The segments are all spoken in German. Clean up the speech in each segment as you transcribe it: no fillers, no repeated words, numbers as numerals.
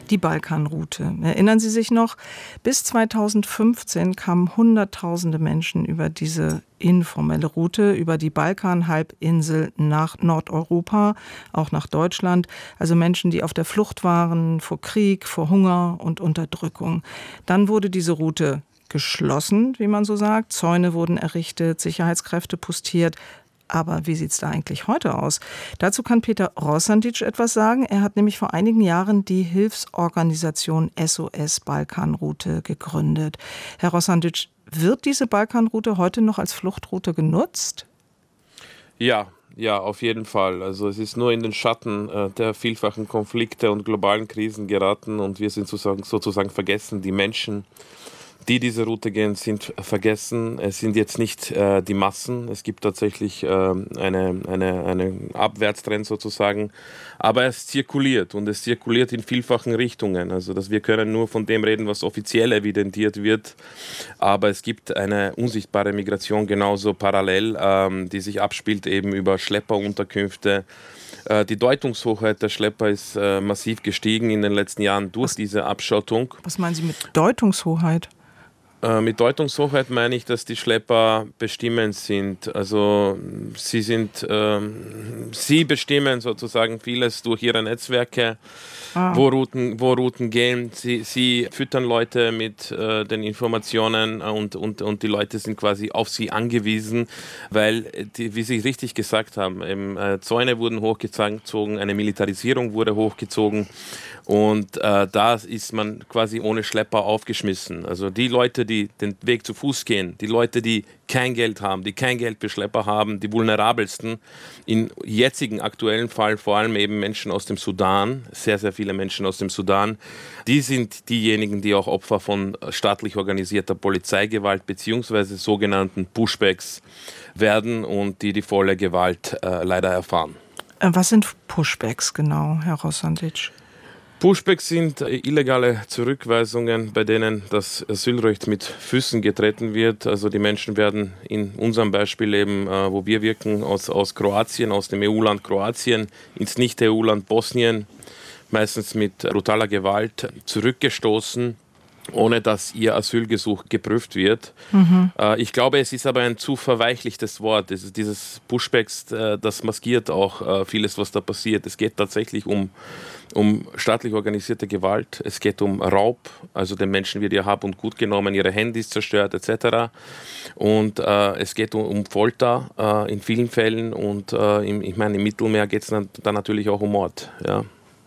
Die Balkanroute. Erinnern Sie sich noch? Bis 2015 kamen Hunderttausende Menschen über diese informelle Route, über die Balkanhalbinsel nach Nordeuropa, auch nach Deutschland. Also Menschen, die auf der Flucht waren vor Krieg, vor Hunger und Unterdrückung. Dann wurde diese Route geschlossen, wie man so sagt. Zäune wurden errichtet, Sicherheitskräfte postiert. Aber wie sieht es da eigentlich heute aus? Dazu kann Peter Rosandic etwas sagen. Er hat nämlich vor einigen Jahren die Hilfsorganisation SOS Balkanroute gegründet. Herr Rosandic, wird diese Balkanroute heute noch als Fluchtroute genutzt? Ja, auf jeden Fall. Also es ist nur in den Schatten der vielfachen Konflikte und globalen Krisen geraten und wir sind sozusagen vergessen. Die Menschen, die diese Route gehen, sind vergessen. Es sind jetzt nicht die Massen. Es gibt tatsächlich einen Abwärtstrend sozusagen. Aber es zirkuliert und es zirkuliert in vielfachen Richtungen. Also wir können nur von dem reden, was offiziell evidentiert wird. Aber es gibt eine unsichtbare Migration genauso parallel, die sich abspielt eben über Schlepperunterkünfte. Die Deutungshoheit der Schlepper ist massiv gestiegen in den letzten Jahren durch diese Abschottung. Was meinen Sie mit Deutungshoheit? Mit Deutungshoheit meine ich, dass die Schlepper bestimmend sind. Also sie bestimmen sozusagen vieles durch ihre Netzwerke, wo Routen gehen. Sie füttern Leute mit den Informationen und die Leute sind quasi auf sie angewiesen, weil, wie Sie richtig gesagt haben, Zäune wurden hochgezogen, eine Militarisierung wurde hochgezogen. Und da ist man quasi ohne Schlepper aufgeschmissen. Also die Leute, die den Weg zu Fuß gehen, die Leute, die kein Geld haben, die kein Geld für Schlepper haben, die vulnerabelsten, im jetzigen aktuellen Fall vor allem eben Menschen aus dem Sudan, sehr, sehr viele Menschen aus dem Sudan, die sind diejenigen, die auch Opfer von staatlich organisierter Polizeigewalt bzw. sogenannten Pushbacks werden und die volle Gewalt leider erfahren. Was sind Pushbacks genau, Herr Rosandic? Pushbacks sind illegale Zurückweisungen, bei denen das Asylrecht mit Füßen getreten wird. Also die Menschen werden in unserem Beispiel eben, wo wir wirken, aus Kroatien, aus dem EU-Land Kroatien, ins Nicht-EU-Land Bosnien, meistens mit brutaler Gewalt zurückgestoßen, ohne dass ihr Asylgesuch geprüft wird. Ich glaube, es ist aber ein zu verweichlichtes Wort. Dieses Pushbacks, das maskiert auch vieles, was da passiert. Es geht tatsächlich um staatlich organisierte Gewalt. Es geht um Raub, also den Menschen wird ihr Hab und Gut genommen, ihre Handys zerstört etc. Und es geht um Folter in vielen Fällen und im Mittelmeer geht es dann natürlich auch um Mord. Ja.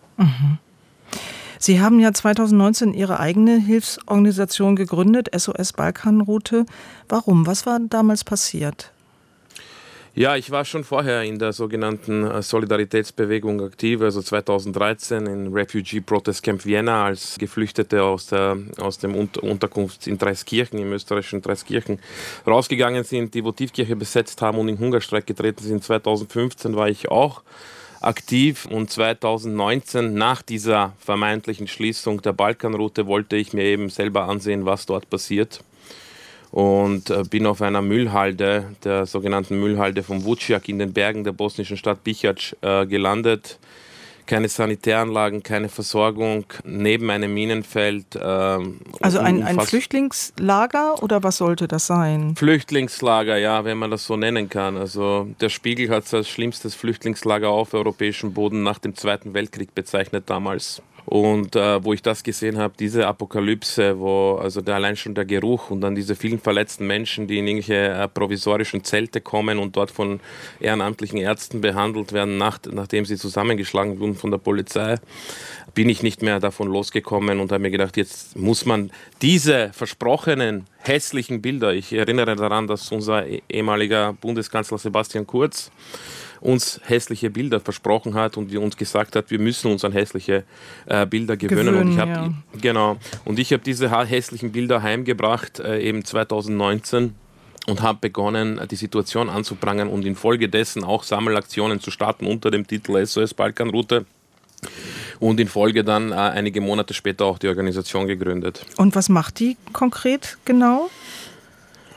Sie haben ja 2019 Ihre eigene Hilfsorganisation gegründet, SOS Balkanroute. Warum? Was war damals passiert? Ja, ich war schon vorher in der sogenannten Solidaritätsbewegung aktiv, also 2013 in Refugee Protest Camp Vienna als Geflüchtete aus dem Unterkunft in Traiskirchen, im österreichischen Traiskirchen, rausgegangen sind, die Votivkirche besetzt haben und in Hungerstreik getreten sind. 2015 war ich auch aktiv und 2019 nach dieser vermeintlichen Schließung der Balkanroute wollte ich mir eben selber ansehen, was dort passiert. Und bin auf einer Müllhalde, der sogenannten Müllhalde von Vučjak in den Bergen der bosnischen Stadt Bihać gelandet. Keine Sanitäranlagen, keine Versorgung, neben einem Minenfeld. Also ein Flüchtlingslager oder was sollte das sein? Flüchtlingslager, ja, wenn man das so nennen kann. Also der Spiegel hat es als schlimmstes Flüchtlingslager auf europäischem Boden nach dem Zweiten Weltkrieg bezeichnet damals. Und wo ich das gesehen habe, diese Apokalypse, wo also allein schon der Geruch und dann diese vielen verletzten Menschen, die in irgendwelche provisorischen Zelte kommen und dort von ehrenamtlichen Ärzten behandelt werden, nachdem sie zusammengeschlagen wurden von der Polizei, bin ich nicht mehr davon losgekommen und habe mir gedacht, jetzt muss man diese versprochenen hässlichen Bilder, ich erinnere daran, dass unser ehemaliger Bundeskanzler Sebastian Kurz uns hässliche Bilder versprochen hat und uns gesagt hat, wir müssen uns an hässliche Bilder gewöhnen. Und ich habe diese hässlichen Bilder heimgebracht, eben 2019. Und habe begonnen, die Situation anzuprangern und infolgedessen auch Sammelaktionen zu starten unter dem Titel SOS Balkanroute. Und in Folge dann einige Monate später auch die Organisation gegründet. Und was macht die konkret genau?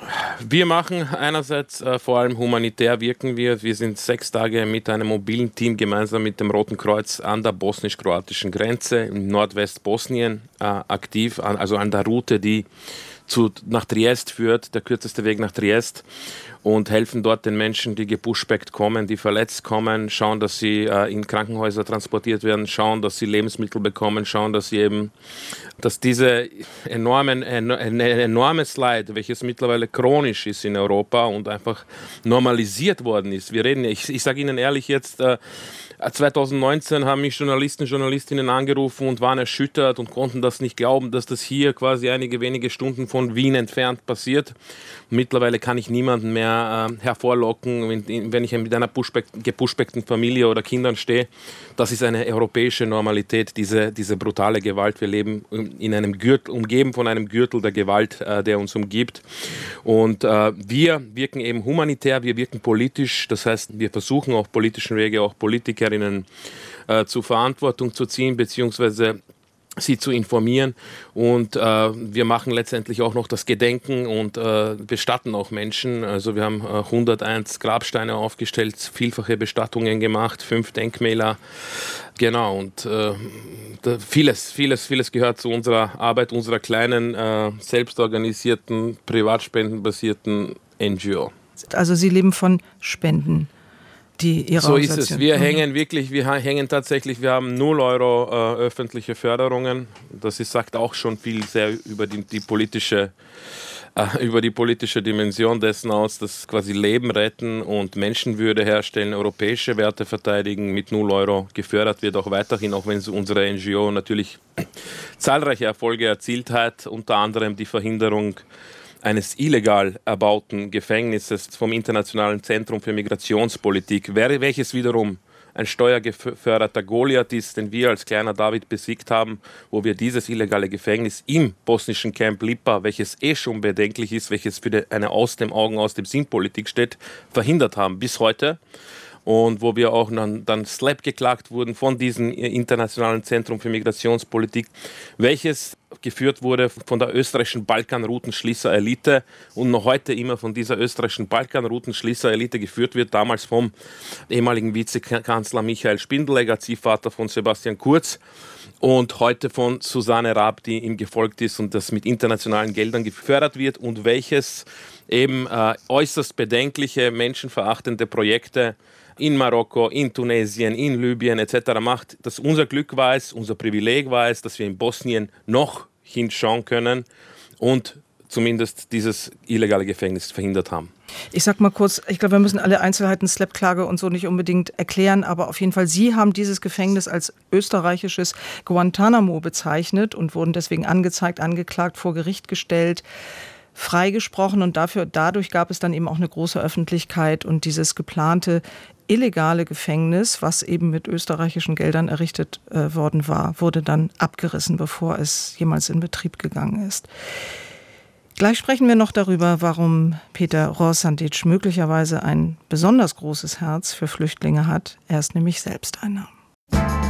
Wir machen einerseits vor allem humanitär wirken wir. Wir sind 6 Tage mit einem mobilen Team gemeinsam mit dem Roten Kreuz an der bosnisch-kroatischen Grenze im Nordwestbosnien aktiv, also an der Route, die nach Triest führt, der kürzeste Weg nach Triest, und helfen dort den Menschen, die gepushbackt kommen, die verletzt kommen, schauen, dass sie in Krankenhäuser transportiert werden, schauen, dass sie Lebensmittel bekommen, schauen, dass diese enormes Leid, welches mittlerweile chronisch ist in Europa und einfach normalisiert worden ist. Ich sage Ihnen ehrlich jetzt, 2019 haben mich Journalisten, Journalistinnen angerufen und waren erschüttert und konnten das nicht glauben, dass das hier quasi einige wenige Stunden von Wien entfernt passiert. Mittlerweile kann ich niemanden mehr hervorlocken, wenn ich mit einer gepushbackten Familie oder Kindern stehe. Das ist eine europäische Normalität, diese brutale Gewalt. Wir leben in einem Gürtel, umgeben von einem Gürtel der Gewalt, der uns umgibt. Und wir wirken eben humanitär, wir wirken politisch. Das heißt, wir versuchen auf politischen Wege auch Politikerinnen zur Verantwortung zu ziehen, beziehungsweise sie zu informieren, und wir machen letztendlich auch noch das Gedenken und bestatten auch Menschen. Also wir haben 101 Grabsteine aufgestellt, vielfache Bestattungen gemacht, 5 Denkmäler, genau, und vieles gehört zu unserer Arbeit, unserer kleinen, selbstorganisierten, privatspendenbasierten NGO. Also Sie leben von Spenden. So ist es. Wir hängen tatsächlich, wir haben 0 Euro öffentliche Förderungen. Das sagt auch schon viel sehr über die politische Dimension dessen aus, dass quasi Leben retten und Menschenwürde herstellen, europäische Werte verteidigen, mit 0 Euro gefördert wird, auch weiterhin, auch wenn unsere NGO natürlich zahlreiche Erfolge erzielt hat, unter anderem die Verhinderung eines illegal erbauten Gefängnisses vom Internationalen Zentrum für Migrationspolitik, welches wiederum ein steuergeförderter Goliath ist, den wir als kleiner David besiegt haben, wo wir dieses illegale Gefängnis im bosnischen Camp Lipa, welches schon bedenklich ist, welches für eine aus dem Augen, aus dem Sinn Politik steht, verhindert haben bis heute. Und wo wir auch dann SLAP geklagt wurden von diesem Internationalen Zentrum für Migrationspolitik, welches geführt wurde von der österreichischen Balkanroutenschließer-Elite und noch heute immer von dieser österreichischen Balkanroutenschließer-Elite geführt wird, damals vom ehemaligen Vizekanzler Michael Spindelegger, Ziehvater von Sebastian Kurz, und heute von Susanne Raab, die ihm gefolgt ist und das mit internationalen Geldern gefördert wird, und welches eben äußerst bedenkliche, menschenverachtende Projekte in Marokko, in Tunesien, in Libyen etc. macht. Dass unser Glück war es, unser Privileg war es, dass wir in Bosnien noch hinschauen können und zumindest dieses illegale Gefängnis verhindert haben. Ich sag mal kurz, ich glaube, wir müssen alle Einzelheiten, SLAP-Klage und so nicht unbedingt erklären, aber auf jeden Fall, Sie haben dieses Gefängnis als österreichisches Guantanamo bezeichnet und wurden deswegen angezeigt, angeklagt, vor Gericht gestellt, freigesprochen, und dadurch gab es dann eben auch eine große Öffentlichkeit, und dieses geplante illegale Gefängnis, was eben mit österreichischen Geldern errichtet worden war, wurde dann abgerissen, bevor es jemals in Betrieb gegangen ist. Gleich sprechen wir noch darüber, warum Peter Rorsandic möglicherweise ein besonders großes Herz für Flüchtlinge hat. Er ist nämlich selbst einer.